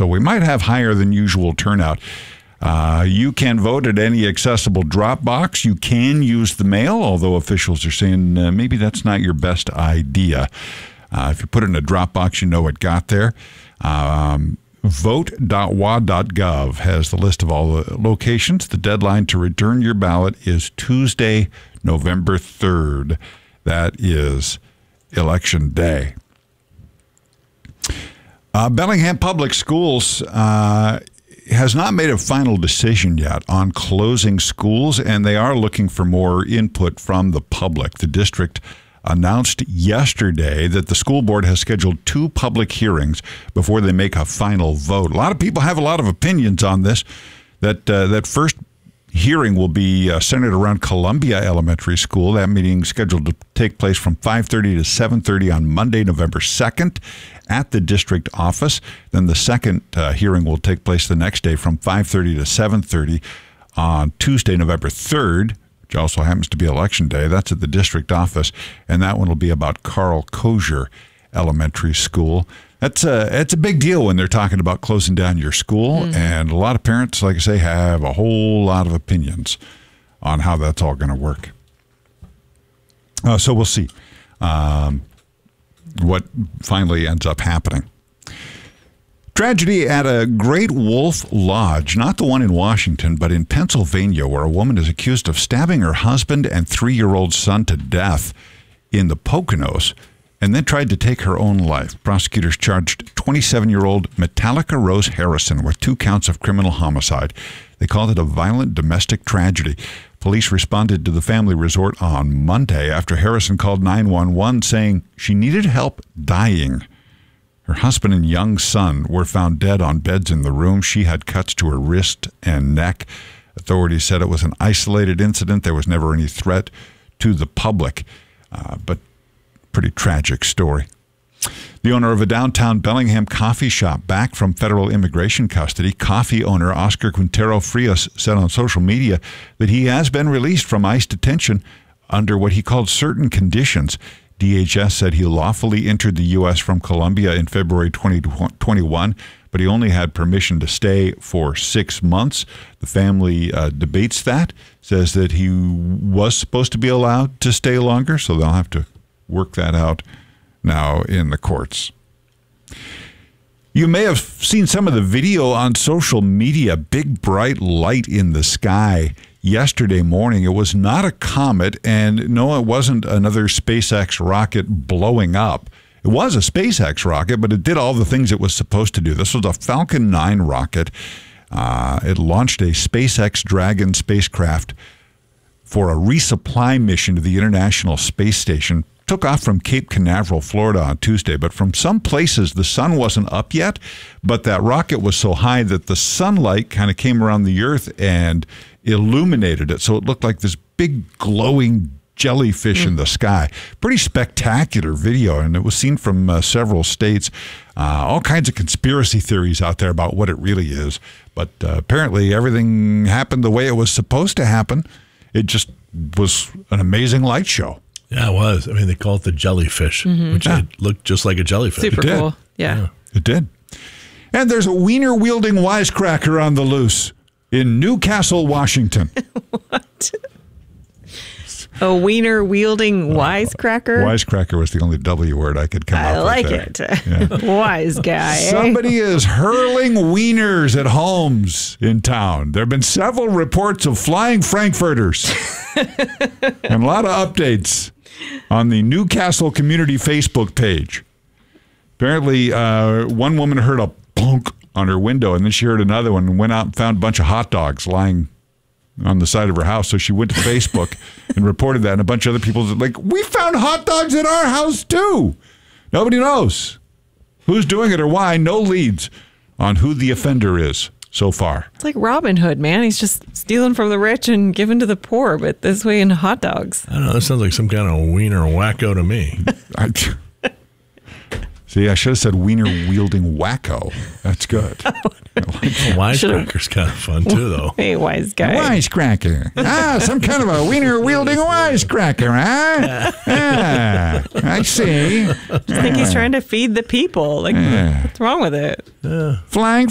so we might have higher than usual turnout. You can vote at any accessible drop box. You can use the mail, although officials are saying maybe that's not your best idea. If you put it in a drop box, you know it got there. Vote.wa.gov has the list of all the locations. The deadline to return your ballot is Tuesday, November 3rd. That is Election Day. Bellingham Public Schools has not made a final decision yet on closing schools, and they are looking for more input from the public. The district announced yesterday that the school board has scheduled 2 public hearings before they make a final vote. A lot of people have a lot of opinions on this. That first hearing will be centered around Columbia Elementary School. That meeting is scheduled to take place from 5:30 to 7:30 on Monday, November 2nd at the district office. Then the second hearing will take place the next day from 5:30 to 7:30 on Tuesday, November 3rd, which also happens to be Election Day. That's at the district office, and that one will be about Carl Kosher Elementary School. It's a big deal when they're talking about closing down your school, and a lot of parents, like I say, have a whole lot of opinions on how that's all going to work. So we'll see what finally ends up happening. Tragedy at a Great Wolf Lodge, not the one in Washington, but in Pennsylvania, where a woman is accused of stabbing her husband and 3-year-old son to death in the Poconos, and then tried to take her own life. Prosecutors charged 27-year-old Metallica Rose Harrison with 2 counts of criminal homicide. They called it a violent domestic tragedy. Police responded to the family resort on Monday after Harrison called 911 saying she needed help dying. Her husband and young son were found dead on beds in the room. She had cuts to her wrist and neck. Authorities said it was an isolated incident. There was never any threat to the public, but pretty tragic story. The owner of a downtown Bellingham coffee shop back from federal immigration custody, coffee owner Oscar Quintero Frias said on social media that he has been released from ICE detention under what he called certain conditions. DHS said he lawfully entered the U.S. from Colombia in February 2021, but he only had permission to stay for 6 months. The family debates that, says that he was supposed to be allowed to stay longer, so they'll have to work that out now in the courts. You may have seen some of the video on social media. Big bright light in the sky yesterday morning. It was not a comet, and no, it wasn't another SpaceX rocket blowing up. It was a SpaceX rocket, but it did all the things it was supposed to do. This was a Falcon 9 rocket. It launched a SpaceX Dragon spacecraft for a resupply mission to the International Space Station. Took off from Cape Canaveral, Florida on Tuesday, but from some places the sun wasn't up yet, but that rocket was so high that the sunlight kind of came around the Earth and illuminated it, so it looked like this big glowing jellyfish in the sky. Pretty spectacular video, and it was seen from several states. All kinds of conspiracy theories out there about what it really is, but apparently everything happened the way it was supposed to happen. It just was an amazing light show. Yeah, it was. I mean, they call it the jellyfish, which it looked just like a jellyfish. Super cool. Yeah. It did. And there's a wiener-wielding wisecracker on the loose in Newcastle, Washington. What? A wiener-wielding wisecracker? Wisecracker was the only W word I could come up with. I like it. Yeah. Wise guy. Somebody is hurling wieners at homes in town. There have been several reports of flying Frankfurters and a lot of updates on the Newcastle Community Facebook page. Apparently, one woman heard a bonk on her window, and then she heard another one and went out and found a bunch of hot dogs lying on the side of her house. So she went to Facebook and reported that, and a bunch of other people said, like, we found hot dogs in our house too. Nobody knows who's doing it or why. No leads on who the offender is so far. It's like Robin Hood, man. He's just stealing from the rich and giving to the poor, but this way in hot dogs. I don't know. That sounds like some kind of wiener wacko to me. See, I should have said wiener-wielding wacko. That's good. Wisecracker's kind of fun, too, though. Hey, wise guy. Wisecracker. Some kind of a wiener-wielding wisecracker, huh? I see. I think he's trying to feed the people. Like, what's wrong with it? Flying